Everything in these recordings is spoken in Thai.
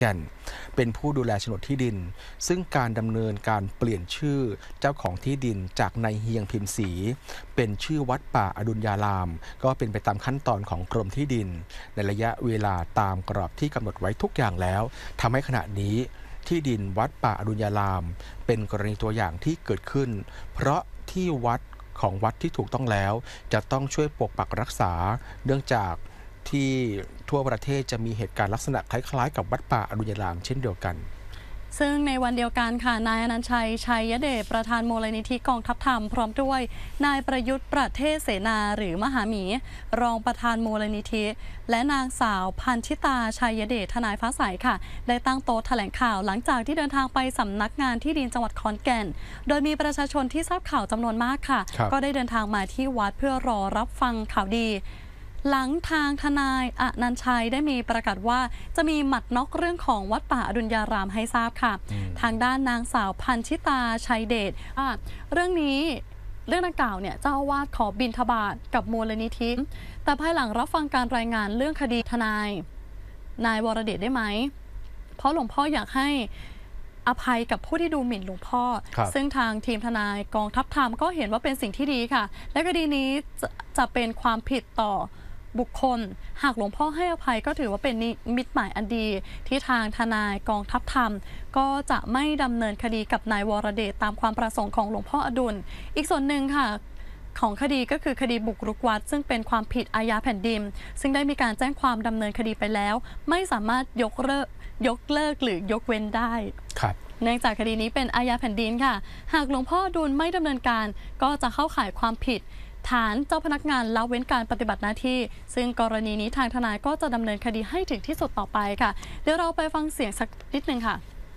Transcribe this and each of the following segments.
แก่นเป็นผู้ดูแลโฉนดที่ดินซึ่งการดำเนินการเปลี่ยนชื่อเจ้าของที่ดินจากนายเฮียงพิมพ์ศรีเป็นชื่อวัดป่าอดุลยารามก็เป็นไปตามขั้นตอนของกรมที่ดินในระยะเวลาตามกรอบที่กำหนดไว้ทุกอย่างแล้วทำให้ขณะนี้ที่ดินวัดป่าอดุลยารามเป็นกรณีตัวอย่างที่เกิดขึ้นเพราะที่วัดของวัดที่ถูกต้องแล้วจะต้องช่วยปกปักรักษาเนื่องจากที่ทั่วประเทศจะมีเหตุการณ์ลักษณะคล้ายๆกับวัดป่าอดุลยารามเช่นเดียวกันซึ่งในวันเดียวกันค่ะนายอนันต์ชัย ชัยเดชประธานมูลนิธิกองทัพธรรมพร้อมด้วยนายประยุทธ์ประเทศเสนาหรือมหาหมีรองประธานมูลนิธิและนางสาวพันธิตา ชัยเดชทนายฟ้าใสค่ะได้ตั้งโต๊ะแถลงข่าวหลังจากที่เดินทางไปสำนักงานที่ดินจังหวัดขอนแก่นโดยมีประชาชนที่ทราบข่าวจำนวนมากค่ะก็ได้เดินทางมาที่วัดเพื่อรอรับฟังข่าวดีหลังทางทนายอนันต์ชัยได้มีประกาศว่าจะมีหมัดน็อกเรื่องของวัดป่าอดุลยารามให้ทราบค่ะทางด้านนางสาวพันธิตา ชัยเดชเรื่องดังกล่าวเนี่ยเจ้าอาวาสขอบิณฑบาตกับมูลนิธิแต่ภายหลังรับฟังการรายงานเรื่องคดีทนายวรเดชได้ไหมเพราะหลวงพ่ออยากให้อภัยกับผู้ที่ดูหมิ่นหลวงพ่อซึ่งทางทีมทนายกองทัพธรรมก็เห็นว่าเป็นสิ่งที่ดีค่ะและคดีนี้จะเป็นความผิดต่อบุคคลหากหลวงพ่อให้อภัยก็ถือว่าเป็นมิตรหมายอันดีที่ทางทนายกองทัพธรรมก็จะไม่ดำเนินคดีกับนายวรเดชตามความประสงค์ของหลวงพ่ออดุลอีกส่วนหนึ่งค่ะของคดีก็คือคดีบุกรุกวัดซึ่งเป็นความผิดอาญาแผ่นดินซึ่งได้มีการแจ้งความดำเนินคดีไปแล้วไม่สามารถยกเลิกหรือยกเว้นได้เนื่องจากคดีนี้เป็นอาญาแผ่นดินค่ะหากหลวงพ่ออดุลไม่ดำเนินการก็จะเข้าข่ายความผิดฐานเจ้าพนักงานละเว้นการปฏิบัติหน้าที่ซึ่งกรณีนี้ทางทนายก็จะดำเนินคดีให้ถึงที่สุดต่อไปค่ะเดี๋ยวเราไปฟังเสียงสักนิดนึงค่ะ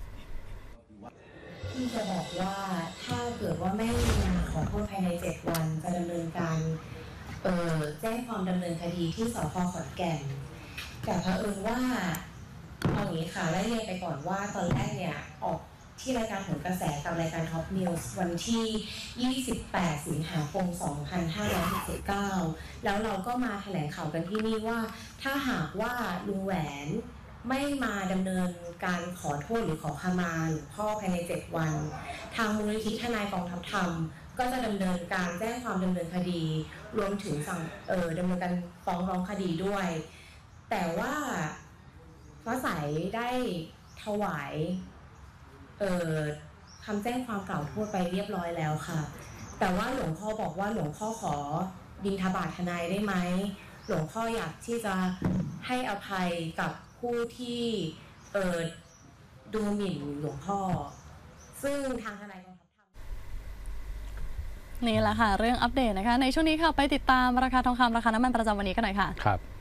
ที่จะบอกว่าถ้าเกิดว่าไม่มาขอโทษภายใน7 วันจะดำเนินการแจ้งความดำเนินคดีที่สพ.ขอนแก่นแต่เผอิญว่าเอาอย่างนี้ค่ะไล่เรียงไปก่อนว่าตอนแรกเนี่ยออกที่รายการโหนกระแสกับรายการท็อปนิวส์วันที่28 สิงหาคม 2569แล้วเราก็มาแถลงข่าวกันที่นี่ว่าถ้าหากว่าลุงแหวนไม่มาดำเนินการขอโทษหรือขอขมาหลวงพ่อภายใน7 วันทางมูลนิธิทนายกองทัพธรรมก็จะดำเนินการแจ้งความดำเนินคดีรวมถึงดำเนินการฟ้องร้องคดีด้วยแต่ว่าฟ้าใสได้ถวายคำแจ้งความกล่าวโทษไปเรียบร้อยแล้วค่ะแต่ว่าหลวงพ่อบอกว่าหลวงพ่อขอบิณฑบาตทนายได้ไหมหลวงพ่ออยากที่จะให้อภัยกับผู้ที่ดูหมิ่นหลวงพ่อซึ่งทางทนายกองทัพธรรมนี่แหละค่ะเรื่องอัปเดตนะคะในช่วงนี้ค่ะไปติดตามราคาทองคำราคาน้ำมันประจำวันนี้กันหน่อยค่ะครับ